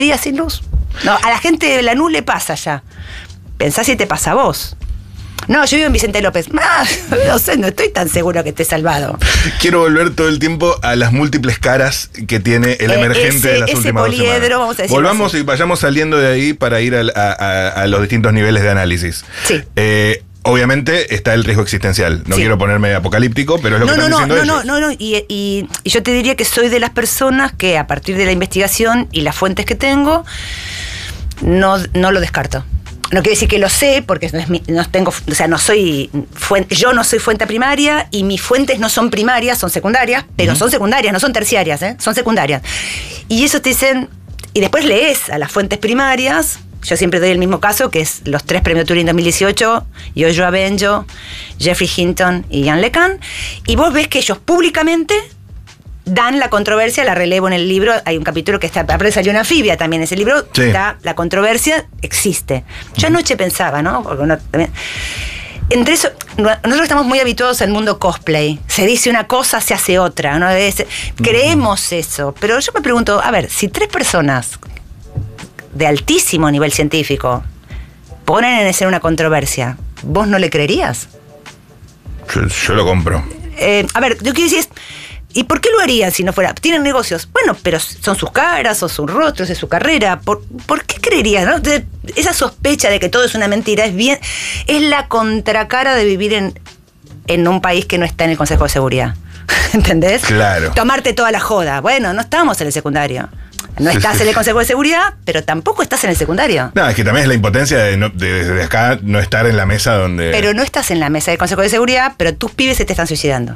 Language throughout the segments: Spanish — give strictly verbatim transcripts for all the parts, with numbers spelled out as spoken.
días sin luz. No, a la gente de Lanús le pasa ya. Pensá si te pasa a vos. No, yo vivo en Vicente López. Ah, no sé, no estoy tan seguro que esté salvado. Quiero volver todo el tiempo a las múltiples caras que tiene el Eh, emergente ese- de las ese últimas dos poliedro, semanas. vamos a decirlo Volvamos así. y vayamos saliendo de ahí para ir al- a, a- a los distintos niveles de análisis. Sí. Eh, obviamente está el riesgo existencial. No Sí. quiero ponerme apocalíptico, pero es lo No, que no, están no, diciendo no, ellos. no, no, no. Y, y- y yo te diría que soy de las personas que a partir de la investigación y las fuentes que tengo, no, no lo descarto. No quiere decir que lo sé, porque no, es mi- no tengo, o sea, no soy fuente, yo no soy fuente primaria y mis fuentes no son primarias, son secundarias, pero Ujú. son secundarias, no son terciarias, ¿eh? Son secundarias. Y eso te dicen, y después lees a las fuentes primarias. Yo siempre doy el mismo caso, que es los tres premios Turing dos mil dieciocho, Yoshua Benjo, Jeffrey Hinton y Ian LeCun, y vos ves que ellos públicamente dan la controversia, la relevo en el libro. Hay un capítulo que está, aparte salió una anfibia también, ese libro, Sí. está, la controversia existe. Yo anoche pensaba, ¿no? Porque uno también- entre eso, no- nosotros estamos muy habituados al mundo cosplay. Se dice una cosa, se hace otra, ¿no? Es- creemos eso, pero yo me pregunto, a ver, si tres personas de altísimo nivel científico ponen en escena una controversia, ¿vos no le creerías? Yo, yo lo compro. Eh, a ver, yo quiero decir, ¿y por qué lo harían si no fuera? Tienen negocios. Bueno, pero son sus caras o sus rostros, es su carrera. ¿Por, ¿por qué creerías? ¿No? De- esa sospecha de que todo es una mentira es bien, es la contracara de vivir en, en un país que no está en el Consejo de Seguridad. ¿Entendés? Claro. Tomarte toda la joda. Bueno, no estamos en el secundario. No Sí, estás sí. en el Consejo de Seguridad, pero tampoco estás en el secundario. No, es que también es la impotencia de, no- de desde acá no estar en la mesa donde... Pero no estás en la mesa del Consejo de Seguridad, pero tus pibes se te están suicidando.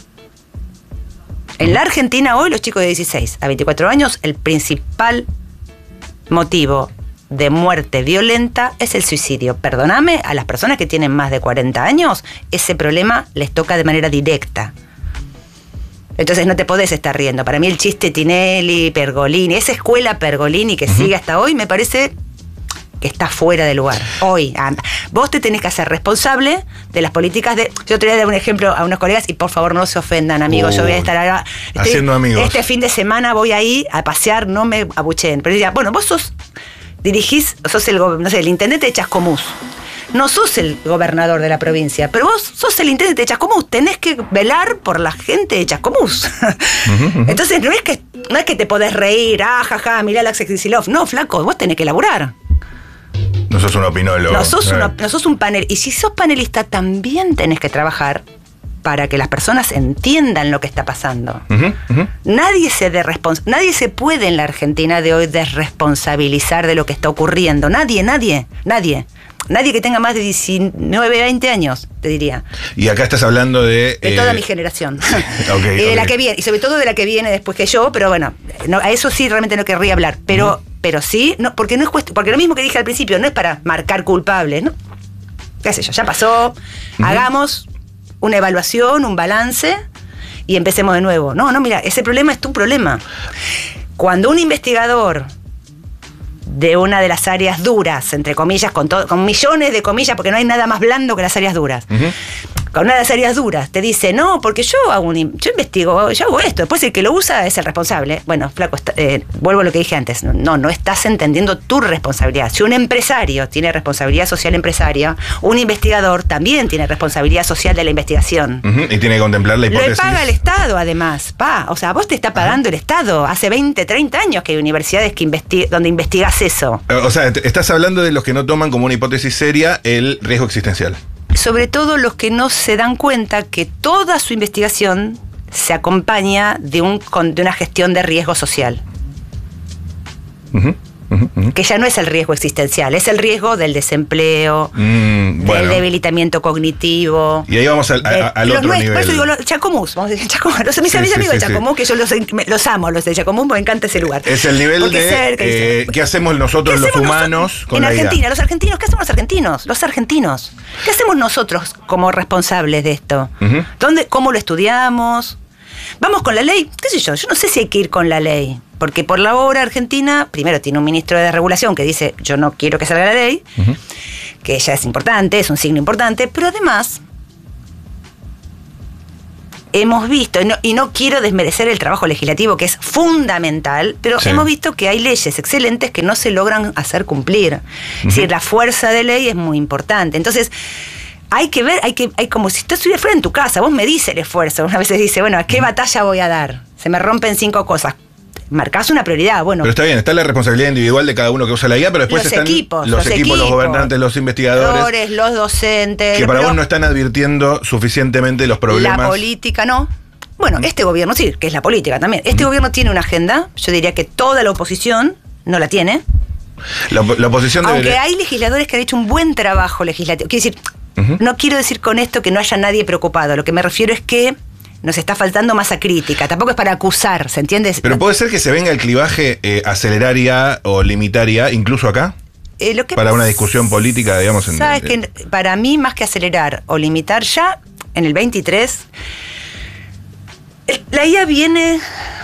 En la Argentina hoy los chicos de dieciséis a veinticuatro años, el principal motivo de muerte violenta es el suicidio. Perdóname, a las personas que tienen más de cuarenta años, ese problema les toca de manera directa. Entonces no te podés estar riendo. Para mí el chiste Tinelli, Pergolini, esa escuela Pergolini que sigue hasta hoy, me parece que está fuera de lugar. Hoy, anda. Vos te tenés que hacer responsable de las políticas de... Yo te voy a dar un ejemplo a unos colegas y por favor no se ofendan, amigos. Yo voy a estar ahora... estoy- Haciendo amigos. Este fin de semana voy ahí a pasear, no me abucheen. Pero diría, bueno, vos sos... Dirigís, sos el, go- no sé, el intendente de Chascomús. No sos el gobernador de la provincia, pero vos sos el intendente de Chascomús. Tenés que velar por la gente de Chascomús. Entonces no es que no es que te podés reír, ah, jaja, mirá la Kicillof. No, flaco, vos tenés que laburar. No sos un opinólogo. No sos, Eh. una- no sos un panel. Y si sos panelista, también tenés que trabajar para que las personas entiendan lo que está pasando. Ujú, ujú. Nadie se, derrespons- nadie se puede en la Argentina de hoy desresponsabilizar de lo que está ocurriendo. Nadie, nadie, nadie. Nadie que tenga más de diecinueve, veinte años, te diría. Y acá estás hablando de... De eh, toda mi generación. Ok, y de la ok. que viene, y sobre todo de la que viene después que yo, pero bueno, no, a eso sí realmente no querría hablar. Pero, pero sí, no, porque no es cuestión, porque lo mismo que dije al principio, no es para marcar culpables, ¿no? Qué sé yo, ya pasó, hagamos una evaluación, un balance y empecemos de nuevo. No, no, mira, ese problema es tu problema. Cuando un investigador de una de las áreas duras, entre comillas, con, todo, con millones de comillas, porque no hay nada más blando que las áreas duras. Ujú. Con una de las áreas duras, te dice, no, porque yo hago un, in- yo investigo, yo hago esto, después el que lo usa es el responsable. Bueno, flaco, está- eh, vuelvo a lo que dije antes, no, no estás entendiendo tu responsabilidad. Si un empresario tiene responsabilidad social empresaria, un investigador también tiene responsabilidad social de la investigación. Ujú, y tiene que contemplar la Lo hipótesis. paga el Estado, además. Pa, o sea, vos te está pagando el Estado. Hace veinte, treinta años que hay universidades que investi- donde investigas eso. Eh, O sea, te- estás hablando de los que no toman como una hipótesis seria el riesgo existencial. Sobre todo los que no se dan cuenta que toda su investigación se acompaña de, un, con- de una gestión de riesgo social. Ujú, ujú, ujú. Que ya no es el riesgo existencial, es el riesgo del desempleo, Mm, bueno. del debilitamiento cognitivo. Y ahí vamos al, a- de- al los otro nuestros, nivel. por eso digo, los Chacomús, vamos a decir Chacomús, los, mis, Sí, mis sí, amigos sí, de sí. Chacomús, que yo los, me- los amo, los de Chacomús, me encanta ese lugar. Es el nivel Porque de cerca, eh, dice, qué hacemos nosotros ¿qué los hacemos humanos nosotros? con en la I A. Argentina, los argentinos, ¿qué hacemos los argentinos? Los argentinos. ¿Qué hacemos nosotros como responsables de esto? Ujú. ¿Dónde, cómo lo estudiamos? ¿Vamos con la ley? ¿Qué sé yo? Yo no sé si hay que ir con la ley. Porque por la hora Argentina, primero tiene un ministro de regulación que dice, yo no quiero que salga la ley, Ujú. que ya es importante, es un signo importante, pero además hemos visto, y no, y no quiero desmerecer el trabajo legislativo, que es fundamental, pero sí. hemos visto que hay leyes excelentes que no se logran hacer cumplir. Uh-huh. Es decir, la fuerza de ley es muy importante. Entonces, hay que ver, hay que, hay como si tú estuvieras fuera en tu casa, vos medís el esfuerzo. Una vez dice, bueno, ¿a qué uh-huh. batalla voy a dar? Se me rompen cinco cosas. Marcás una prioridad, bueno. Pero está bien, está la responsabilidad individual de cada uno que usa la guía, pero después los están equipos, los, los equipos, equipos, los gobernantes, los investigadores, los docentes. Que para pero vos no están advirtiendo suficientemente los problemas. La política no. Bueno, este gobierno sí, que es la política también. Este uh-huh. gobierno tiene una agenda, yo diría que toda la oposición no la tiene. La, la oposición Aunque debería... hay legisladores que han hecho un buen trabajo legislativo. Quiero decir, uh-huh. no quiero decir con esto que no haya nadie preocupado. Lo que me refiero es que nos está faltando masa crítica. Tampoco es para acusar, ¿se entiende? Pero puede ser que se venga el clivaje eh, aceleraria o limitaria, incluso acá, eh, lo que para una discusión política, digamos. En, Sabes en, que para mí, más que acelerar o limitar, ya en el veintitrés, el, la I A viene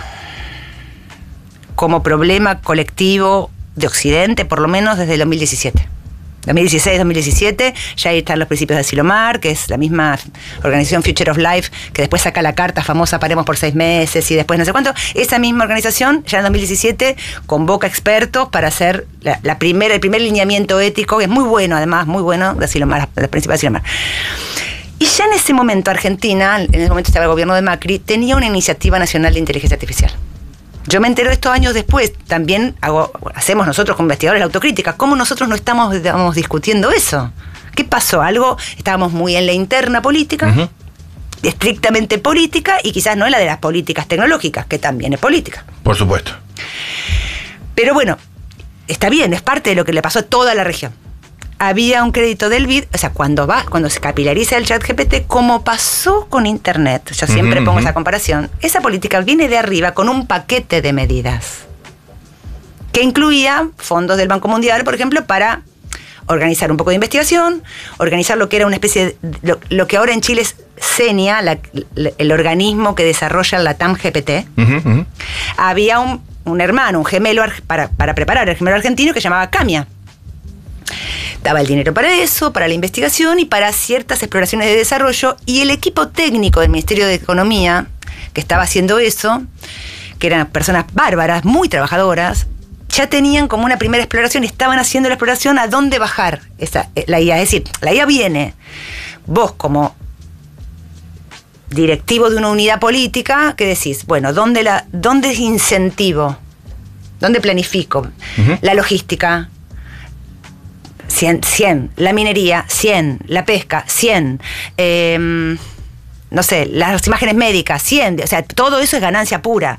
como problema colectivo de Occidente, por lo menos desde el dos mil diecisiete. dos mil dieciséis, dos mil diecisiete, ya ahí están los principios de Asilomar, que es la misma organización Future of Life, que después saca la carta famosa Paremos por seis meses y después no sé cuánto. Esa misma organización, ya en dos mil diecisiete, convoca expertos para hacer la, la primera, el primer lineamiento ético, que es muy bueno, además, muy bueno, de Asilomar, de los principios de Asilomar. Y ya en ese momento Argentina, en ese momento estaba el gobierno de Macri, tenía una iniciativa nacional de inteligencia artificial. Yo me entero estos años después, también hago, hacemos nosotros como investigadores la autocrítica, ¿cómo nosotros no estamos, estamos discutiendo eso? ¿Qué pasó? Algo, estábamos muy en la interna política, uh-huh. estrictamente política, y quizás no en la de las políticas tecnológicas, que también es política. Por supuesto. Pero bueno, está bien, es parte de lo que le pasó a toda la región. Había un crédito del B I D, o sea, cuando va, cuando se capilariza el chat G P T, como pasó con Internet, yo siempre uh-huh, pongo uh-huh. esa comparación, esa política viene de arriba con un paquete de medidas que incluía fondos del Banco Mundial, por ejemplo, para organizar un poco de investigación, organizar lo que era una especie de, lo, lo que ahora en Chile es CENIA, la, la, el organismo que desarrolla la T A M G P T. Uh-huh, uh-huh. Había un, un hermano, un gemelo para, para preparar el gemelo argentino que se llamaba CAMIA. Daba el dinero para eso, para la investigación y para ciertas exploraciones de desarrollo, y el equipo técnico del Ministerio de Economía que estaba haciendo eso, que eran personas bárbaras, muy trabajadoras, ya tenían como una primera exploración, estaban haciendo la exploración a dónde bajar esa, la I A. Es decir, la I A viene, vos como directivo de una unidad política, que decís, bueno, ¿dónde, la, dónde incentivo? ¿Dónde planifico? Uh-huh. La logística, cien, cien, la minería, cien, la pesca, cien, eh, no sé, las imágenes médicas, cien, o sea, todo eso es ganancia pura.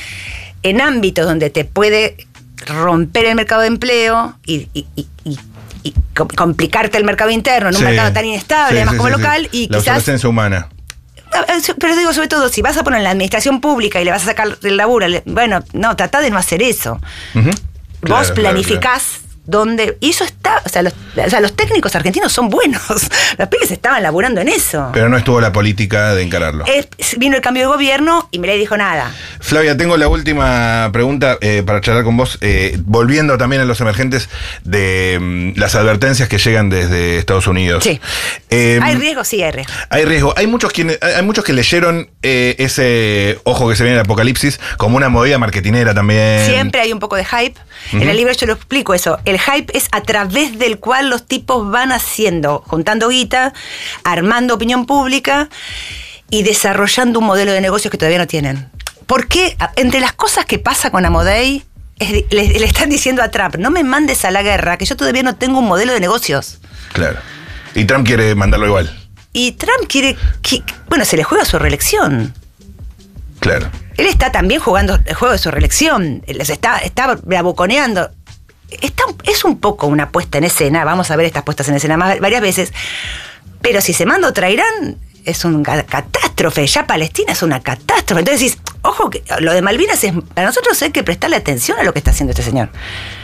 En ámbitos donde te puede romper el mercado de empleo y, y, y, y, y complicarte el mercado interno en un sí, mercado tan inestable, sí, además sí, como sí, local, sí. y la quizás... La obsolescencia humana. Pero digo, sobre todo, si vas a poner en la administración pública y le vas a sacar el laburo, bueno, no, tratá de no hacer eso. Uh-huh. Vos claro, planificás claro, claro. dónde... Y eso está... O sea, los, o sea, los técnicos argentinos son buenos. Los pibes estaban laburando en eso. Pero no estuvo la política de encararlo. Es, vino el cambio de gobierno y Milei dijo nada. Flavia, tengo la última pregunta eh, para charlar con vos. Eh, volviendo también a los emergentes de um, las advertencias que llegan desde Estados Unidos. Sí. Eh, ¿Hay riesgo? Sí, hay riesgo. Hay riesgo. Hay muchos, quienes, hay muchos que leyeron eh, ese ojo que se viene el apocalipsis como una movida marketinera también. Siempre hay un poco de hype. Uh-huh. En el libro yo lo explico eso. El hype es a través del cual los tipos van haciendo, juntando guita, armando opinión pública y desarrollando un modelo de negocios que todavía no tienen. ¿Por qué? Entre las cosas que pasa con Amodei, es, le, le están diciendo a Trump, no me mandes a la guerra, que yo todavía no tengo un modelo de negocios. Claro. Y Trump quiere mandarlo igual. Y Trump quiere... Que, bueno, se le juega su reelección. Claro. Él está también jugando el juego de su reelección. Les está, está bravuconeando. Está, es un poco una puesta en escena. Vamos a ver estas puestas en escena más, varias veces. Pero si se manda otra Irán, es una catástrofe. Ya Palestina es una catástrofe. Entonces decís, ojo, que lo de Malvinas es... Para nosotros hay que prestarle atención a lo que está haciendo este señor.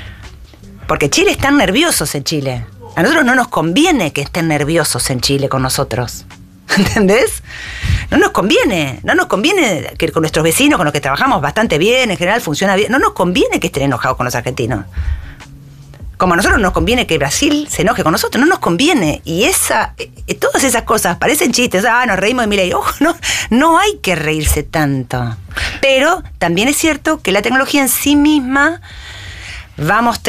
Porque Chile están nerviosos en Chile. A nosotros no nos conviene que estén nerviosos en Chile con nosotros. ¿Entendés? No nos conviene. No nos conviene que con nuestros vecinos, con los que trabajamos bastante bien, en general funciona bien. No nos conviene que estén enojados con los argentinos. Como a nosotros nos conviene que Brasil se enoje con nosotros, no nos conviene. Y esa, eh, todas esas cosas parecen chistes. Ah, nos reímos de Milei. Ojo, no, no hay que reírse tanto. Pero también es cierto que la tecnología en sí misma va a mostrar